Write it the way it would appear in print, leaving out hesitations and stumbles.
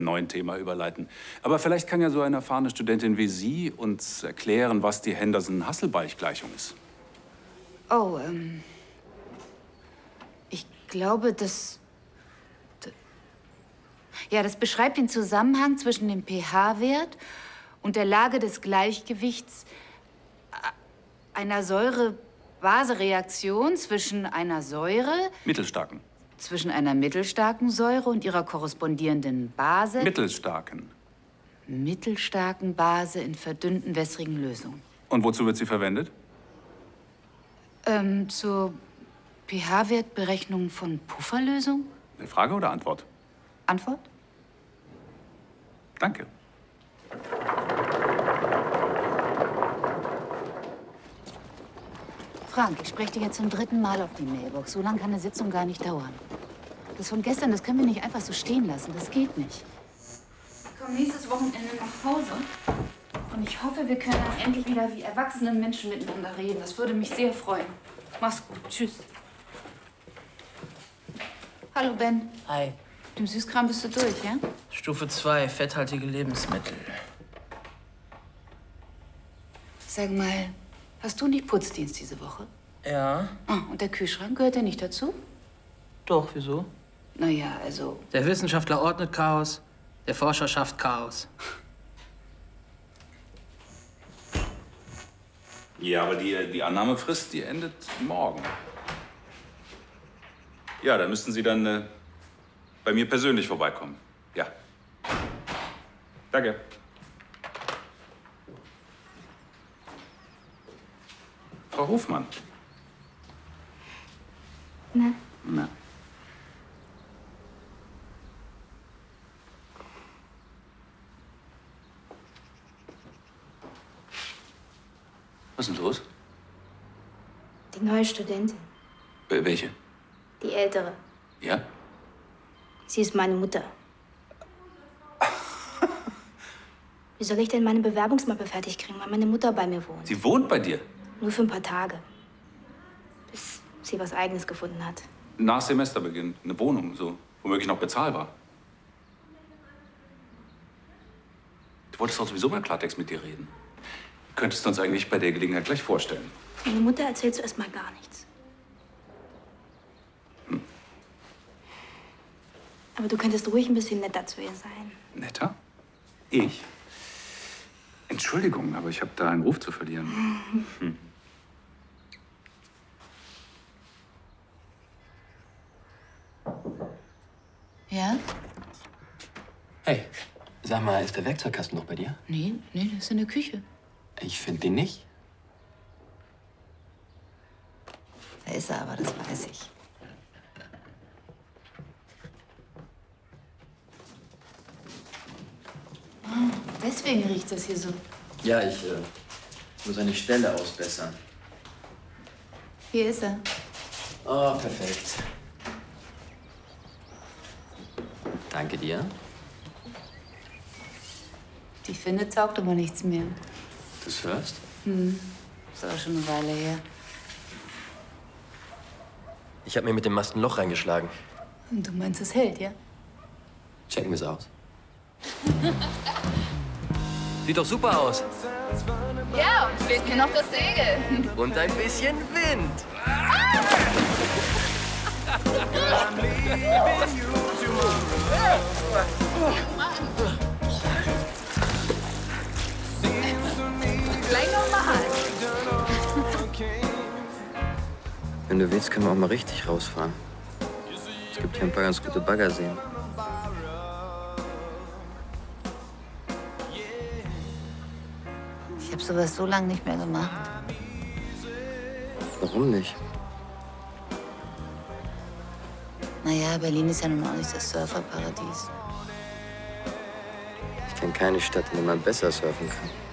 neuen Thema überleiten. Aber vielleicht kann ja so eine erfahrene Studentin wie Sie uns erklären, was die Henderson-Hasselbalch-Gleichung ist. Oh, ich glaube, ja, das beschreibt den Zusammenhang zwischen dem pH-Wert und der Lage des Gleichgewichts einer Säure-Base-Reaktion zwischen einer Säure... Mittelstarken. Zwischen einer mittelstarken Säure und ihrer korrespondierenden Base... Mittelstarken. Mittelstarken Base in verdünnten, wässrigen Lösungen. Und wozu wird sie verwendet? Zur pH-Wertberechnung von Pufferlösung? Eine Frage oder Antwort? Antwort? Danke. Frank, ich spreche dir jetzt zum 3. Mal auf die Mailbox. So lange kann eine Sitzung gar nicht dauern. Das von gestern, das können wir nicht einfach so stehen lassen. Das geht nicht. Ich komme nächstes Wochenende nach Hause. Und ich hoffe, wir können dann endlich wieder wie erwachsene Menschen miteinander reden. Das würde mich sehr freuen. Mach's gut. Tschüss. Hallo, Ben. Hi. Mit dem Süßkram bist du durch, ja? Stufe 2, fetthaltige Lebensmittel. Sag mal, hast du nicht Putzdienst diese Woche? Ja. Ah, und der Kühlschrank, gehört der nicht dazu? Doch, wieso? Naja, also... Der Wissenschaftler ordnet Chaos, der Forscher schafft Chaos. Ja, aber die Annahmefrist, die endet morgen. Ja, da müssten Sie dann bei mir persönlich vorbeikommen. Ja. Danke. Frau Hofmann. Na? Na. Was ist denn los? Die neue Studentin. Welche? Die ältere. Ja? Sie ist meine Mutter. Wie soll ich denn meine Bewerbungsmappe fertig kriegen, weil meine Mutter bei mir wohnt? Sie wohnt bei dir? Nur für ein paar Tage. Bis sie was Eigenes gefunden hat. Nach Semesterbeginn. Eine Wohnung, so. Womöglich noch bezahlbar. Du wolltest doch sowieso mal Klartext mit dir reden. Könntest du uns eigentlich bei der Gelegenheit gleich vorstellen? Meine Mutter erzählt zuerst mal gar nichts. Aber du könntest ruhig ein bisschen netter zu ihr sein. Netter? Ich? Entschuldigung, aber ich habe da einen Ruf zu verlieren. Ja? Hey, sag mal, ist der Werkzeugkasten noch bei dir? Nee, der ist in der Küche. Ich finde den nicht. Da ist er aber, das weiß ich. Oh, deswegen riecht das hier so. Ja, ich muss eine Stelle ausbessern. Hier ist er. Oh, perfekt. Danke dir. Die Finde taugt aber nichts mehr. Du's hörst? Ist aber schon eine Weile her. Ich habe mir mit dem Mast ein Loch reingeschlagen. Und du meinst, es hält, ja? Checken wir's aus. Sieht doch super aus. Ja, und fehlt mir noch das Segel. Und ein bisschen Wind. Gleich nochmal. Wenn du willst, können wir auch mal richtig rausfahren. Es gibt hier ein paar ganz gute Baggerseen. Ich habe sowas so lange nicht mehr gemacht. Warum nicht? Naja, Berlin ist ja nun auch nicht das Surferparadies. Ich kenne keine Stadt, in der man besser surfen kann.